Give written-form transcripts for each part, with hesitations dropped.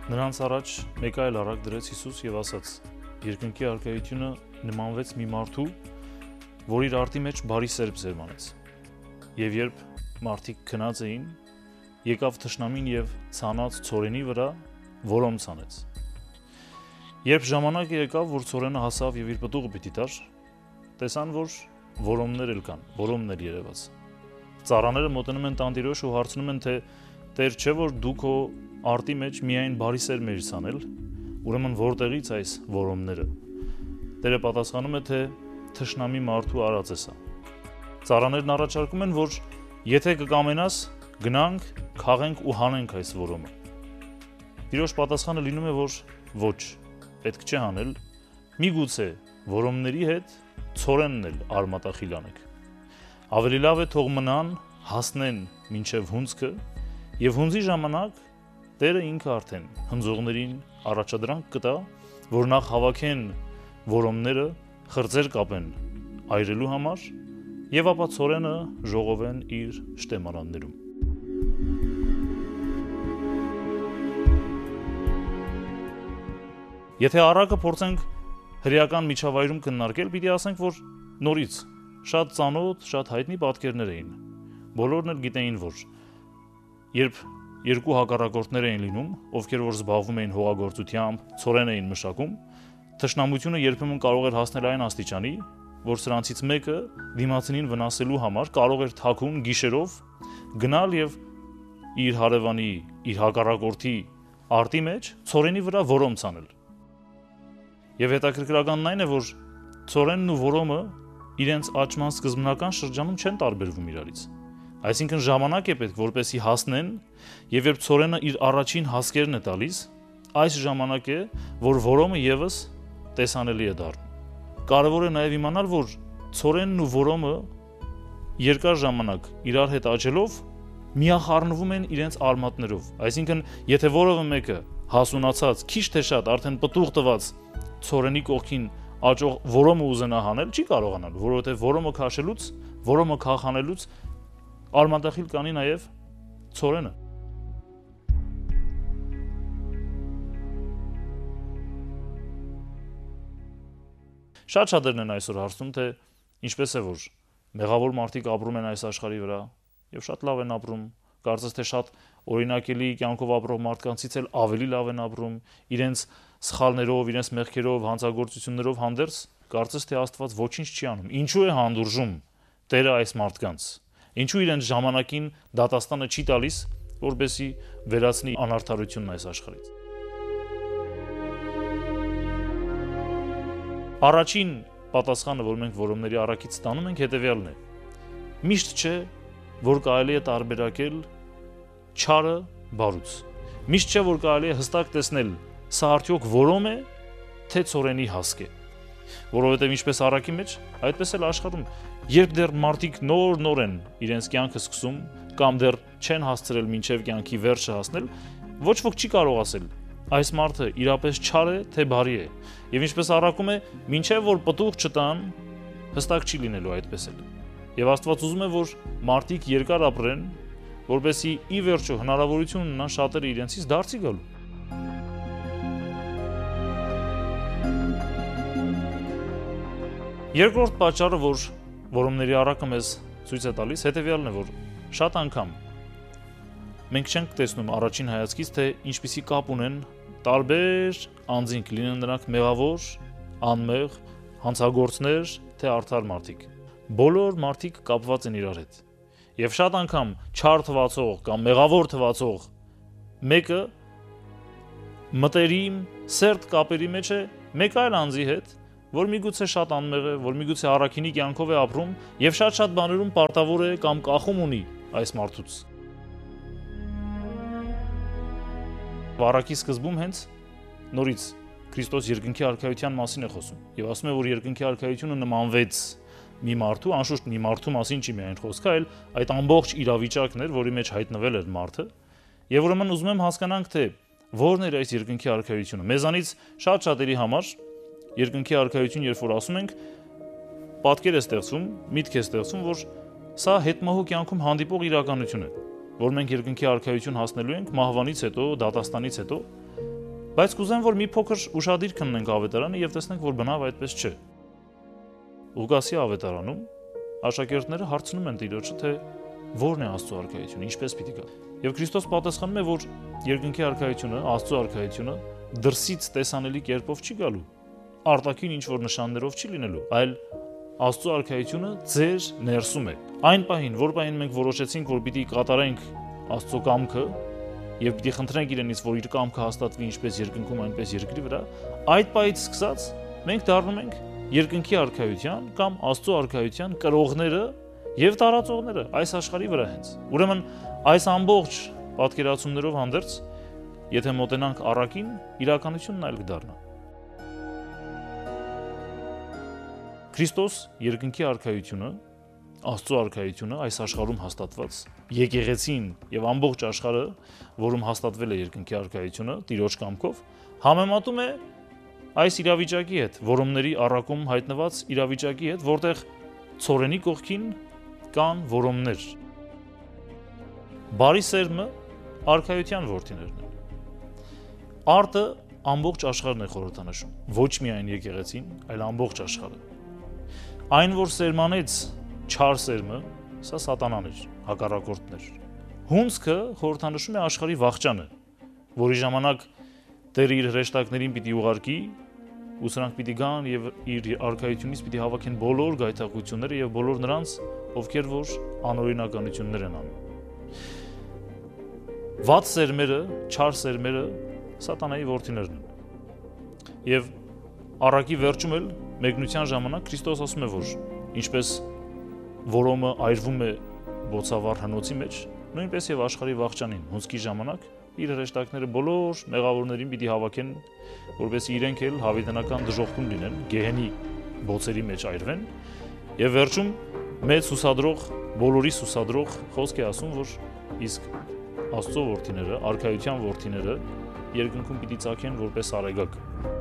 Նրանց առաջ մեկ այլ առակ դրեց Հիսուս եւ ասաց. երկնքի արքայությունը նմանվեց մի մարդու, որ իր արտի մեջ բարի սերբ զերմանեց։ Եվ երբ մարդիկ քնած էին, եկավ թշնամին եւ ցանած ցորենի վրա որոմ ցանեց։ Երբ ժամանակը եկավ, որ ցորենը հասավ եւ իր պտուղը պիտի տար, տեսան, որ որոմներ էլ կան, որոմներ երևաց։ Ծառաները մոտենում են տանտիրոջ ու հարցնում են, թե Տեր, չէ՞ որ դու քո արտի մեջ միայն բարի սերմ ես ցանել, ուրեմն որտեղից այս որոմները։ Տերը պատասխանում է, թե թշնամի մարդու արած է սա։ Ծառաներն առաջարկում են, որ եթե կկամենաս, գնանք, քաղենք ու հանենք այս որոմը։ Տիրոջ պատասխանը լինում է, որ ոչ, պետք չէ հանել, միգուցե որոմների հետ ցորենն էլ արմատախիլ անեք։ Ավելի լավ է թող մնան, հասնեն մինչև հունձքը, եւ հունձի ժամանակ Տերը ինքը արդեն հնձողներին առաջադրանք կտա, որ նախ հավաքեն որոմները, խրձեր կապեն այրելու համար եւ ապա ցորենը ժողովեն իր շտեմարաններում։ Եթե առակը փորձենք հրեական միջավայրում քննարկել, պիտի ասենք, որ նորից շատ ծանոթ, շատ հայտնի պատկերներ էին։ Բոլորն էլ գիտեին, որ երբ երկու հակառակորդներ էին լինում, ովքեր որ զբաղվում էին հողագործությամբ, ցորեն էին մշակում, թշնամությունը երբեմն կարող էր հասնել այն աստիճանի, որ սրանցից մեկը դիմացինին վնասելու համար կարող էր թաքուն գիշերով գնալ եւ իր հարևանի, իր հակառակորդի արտի մեջ ցորենի վրա որոմ ցանել։ Եվ հետաքրքրականն այն է, որ ցորենն ու որոմը իրենց աճման սկզբնական շրջանում չեն տարբերվում իրարից։ Այսինքն ժամանակ է պետք, որպեսզի հասնեն, եւ երբ ցորենը իր առաջին հասկերն է տալիս, այս ժամանակ է, որ որոմը եւս տեսանելի է դառնում։ Կարևոր է նաեւ իմանալ, որ ցորենն ու որոմը երկար ժամանակ իրար հետ աճելով միախառնվում են իրենց արմատներով։ Այսինքն, եթե որևէ մեկը հասունացած, քիչ թե շատ արդեն պտուղ տված ցորենի կողքին աճող որոմը ուզենա հանել, չի կարողանալ, որովհետեւ որոմը քաշելուց, որոմը քախանելուց արմատախիլ կանի նաև ցորենը։ Շատ-շատերն են այսօր հարցնում, թե ինչպես է, որ մեղավոր մարդիկ ապրում են այս աշխարհի վրա եւ շատ լավ են ապրում, կարծես թե շատ օրինակելի կյանքով ապրող մարդկանցից էլ ավելի լավ են ապրում, իրենց սխալներով, իրենց մեղքերով, հանցագործություններով հանդերձ, կարծես թե Աստված ոչինչ չի անում։ Ինչու է հանդուրժում Տերը այս մարդկանց։ Ինչու իրենց ժամանակին դատաստանը չի տալիս, որպեսզի վերացնի անարդարությունն այս աշխարհից։ Առաջին պատասխանը, որ մենք որոմների առաքից ստանում ենք, հետևյալն է. միշտ չէ, որ կարելի է տարբերակել չարը բարուց։ Միշտ չէ, որ կարելի է հստակ տեսնել, սա արդյոք որոմ է, թե ցորենի հասկ է։ Որովհետև ինչպես առակի մեջ, այդպես էլ աշխարհում, երբ դեռ մարդիկ նոր են իրենց կյանքը սկսում կամ դեռ չեն հասցրել մինչև կյանքի վերջը հասնել, ոչ ոք չի կարող ասել այս մարդը իրապես չար է, թե բարի է։ Եվ ինչպես առակում է, մինչև որ պտուղ չտան, հստակ չի լինելու այդպես էլ։ Եվ Աստված ուզում է, որ մարդիկ երկար ապրեն, որպեսզի ի վերջո հնարավորություն ունենան շատերը իրենցից դարձի գալու։ Երկրորդ պատճառը, որ որոմների առակը մեզ ցույց է տալիս, հետևյալն է, որ շատ անգամ մենք չենք տեսնում առաջին հայացքից, թե ինչպիսի կապ ունեն տարբեր անձինք, լինեն նրանք մեղավոր, անմեղ, հանցագործներ, թե արդար մարդիկ։ Բոլոր մարդիկ կապված են իրար հետ։ Եվ շատ անգամ չար թվացող կամ մեղավոր թվացող մեկը մտերիմ, սերտ կապերի մեջ է մեկ այլ անձի հետ, որ միգուցե շատ անմեղ է, որ միգուցե առաքինի կյանքով է ապրում եւ շատ բաներում պարտավոր է կամ կախում ունի այս մարդուց։ Առակի սկզբում հենց նորից Քրիստոս երկնքի արքայության մասին է խոսում եւ ասում է, որ երկնքի արքայությունը նմանվեց մի մարդու, անշուշտ մի մարդու մասին չի միայն խոսքը, այլ այդ ամբողջ իրավիճակն էր, որի մեջ հայտնվել էր մարդը, եւ ուրեմն ուզում եմ հասկանանք, թե որն էր այս երկնքի արքայությունը։ Մեզանից շատ-շատերի համար երկնքի արքայություն, երբ որ ասում ենք, պատկեր է ստեղծվում, միտք է ստեղծվում, որ սա հետմահու կյանքում հանդիպող իրականություն է, որ մենք երկնքի արքայություն հասնելու ենք մահվանից հետո, դատաստանից հետո, Բայց կուզեմ, որ մի փոքր ուշադիր քննենք ավետարանը եւ տեսնենք, որ բնավ այդպես չէ։ Լուկասի ավետարանում աշակերտները հարցնում են Տիրոջը, թե ո՞րն է Աստծո արքայությունը, ինչպես պիտի գա։ Եվ Քրիստոս պատասխանում է, որ երկնքի արքայությունը, Աստծո արքայությունը դրսից տեսանելի կերպով չի գալու, արտաքին ինչ-որ նշաններով չի լինելու, այլ Աստծո արքայությունը ձեր ներսում է։ Այն պահին, որ պահին մենք որոշեցինք, որ պիտի կատարենք Աստծո կամքը եւ պիտի խնդրենք իրենից, որ իր կամքը հաստատվի ինչպես երկնքում, այնպես երկրի վրա, այդ պահից սկսած մենք դառնում ենք երկնքի արքայության կամ Աստծո արքայության կրողները եւ տարածողները այս աշխարհի վրա հենց։ Ուրեմն այս ամբողջ պատկերացումներով հանդերձ, եթե մոտենանք առակին, իրականությունն այլ կդառնա։ Քրիստոս երկնքի արքայությունը, Աստծո արքայությունը այս աշխարհում հաստատված եկեղեցին եւ ամբողջ աշխարհը, որում հաստատվել է երկնքի արքայությունը Տիրոջ կամքով, համեմատում է այս իրավիճակի հետ, որոմների առակում հայտնված իրավիճակի հետ, որտեղ ցորենի կողքին կան որոմներ։ Բարի սերմը արքայության որդիներն են։ Արտը ամբողջ աշխարհն է խորհրդանշում, ոչ միայն եկեղեցին, այլ ամբողջ աշխարհը։ Այն, որ սերմանեց չար սերմը, սա սատանան էր, հակառակորդներ։ Հունձքը խորհրդանշում է աշխարհի վախճանը, որի ժամանակ Տերը իր հրեշտակներին պիտի ուղարկի, ու սրանք պիտի գան եւ իր արքայությունից պիտի հավաքեն բոլոր գայթակղությունները եւ բոլոր նրանց, ովքեր որ անօրինականություններ են անում։ Վատ սերմերը, չար սերմերը սատանայի որդիներն են։ Եվ առակի վերջում էլ մեկնության ժամանակ Քրիստոս ասում է, որ ինչպես որոմը այրվում է բոցավառ հնոցի մեջ, նույնպես եւ աշխարհի վախճանին հունձքի ժամանակ իր հրեշտակները բոլոր մեղավորներին պիտի հավաքեն, որովհետեւ իրենք էլ հավիտենական դժոխքում լինեն, գեհենի բոցերի մեջ այրվեն, եւ վերջում մեծ հուսադրող, բոլորի հուսադրող խոսք է ասում, որ իսկ Աստծո որդիները, արքայության որդիները երկնքում պիտի ծագեն որպես արեգակ։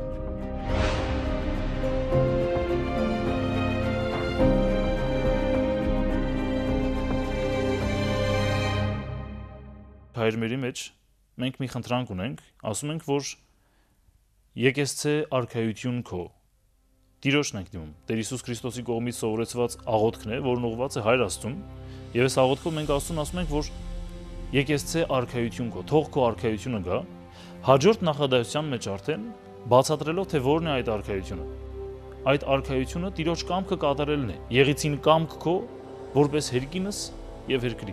Հայրմերի մեջ մենք մի խնդրանք ունենք, ասում ենք, որ եկեսցե արքայություն քո։ Տիրոջն ենք դիմում։ Տեր Հիսուս Քրիստոսի կողմից սովորեցված աղոթքն է, որն ուղղված է Հայր Աստծուն, եւ այս աղոթքով մենք Աստծուն ասում ենք, որ եկեսցե արքայություն քո, թող քո արքայությունը գա, հաջորդ նախադասության մեջ արդեն բացատրելով, թե որն է այդ արքայությունը։ Այդ արքայությունը Տիրոջ կամքը կատարելն է։ Եղիցին կամք քո, որպես հերկինս եւ հերկրի։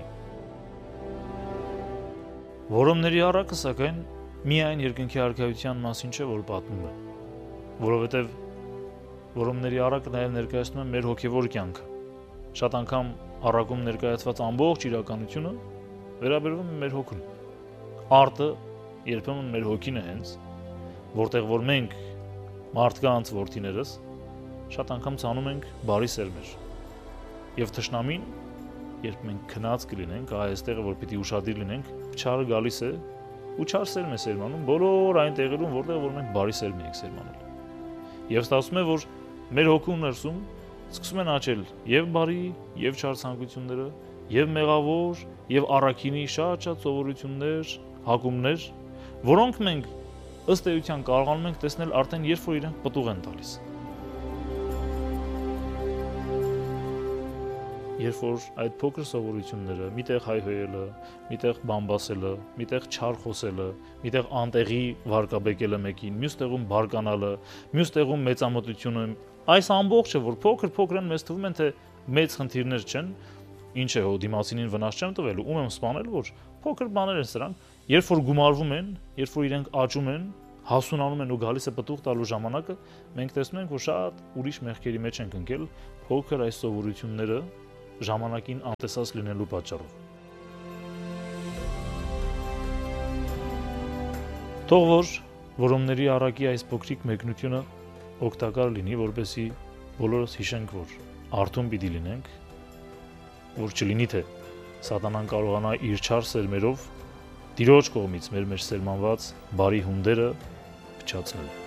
Որոմների առակը, սակայն, միայն երկնքի արքայության մասին չէ, որ պատմում է, որովհետև որոմների առակը նաև ներկայացնում է մեր հոգևոր կյանքը։ Շատ անգամ առակում ներկայացված ամբողջ իրականությունը վերաբերվում է մեր հոգուն։ Արտը երբեմն մեր հոգին է հենց, որտեղ որ մենք մարդկանց որդիներս շատ անգամ ցանում ենք բարի սերմեր։ Եվ թշնամին, երբ մենք քնած կլինենք, այստեղը որ պիտի ուշադիր լինենք, չարը գալիս է ու չար սերմ է սերմանում բոլոր այն տեղերում, որտեղ որ մենք բարի սերմ ենք սերմանել։ Եվ ստացվում է, որ մեր հոգու ներսում սկսում են աճել եւ բարի, եւ չար ցանկությունները, եւ մեղավոր, եւ առաքինի շատ սովորություններ, հակումներ, որոնք մենք ըստ էության կարողանում ենք տեսնել արդեն երբ որ իրենք պտուղ են տալիս։ Երբ որ այդ փոքր սովորությունները, միտեղ հայհոյելը, միտեղ բամբասելը, միտեղ չար խոսելը, միտեղ անտեղի վարկաբեկելը մեկին, մյուս տեղում բարկանալը, մյուս տեղում մեծամտությունը, այս ամբողջը, որ փոքր են, մեզ թվում են, թե մեծ խնդիրներ չեն, ինչ է, հո դիմացինին վնաս չեմ տվել, ում եմ սպանել, որ փոքր բաներ են սրանք, երբ որ գումարվում են, երբ որ իրենք աճում են, հասունանում են ու գալիս է պտուղ տալու ժամանակը, մենք տեսնում ենք, որ շատ ուրիշ մեղքերի մեջ ենք ընկել փոքր այս սովորությունները ժամանակին անտեսած լինելու պատճառով։ Թող որ որոմների առակի այս փոքրիկ մեկնությունը օգտակար լինի, որպեսզի բոլորս հիշենք, որ արթուն պիտի լինենք, որ չլինի թե սատանան կարողանա իր չար սերմերով Տիրոջ կողմից մեր մեջ սերմանված բարի հումդերը փչացնել։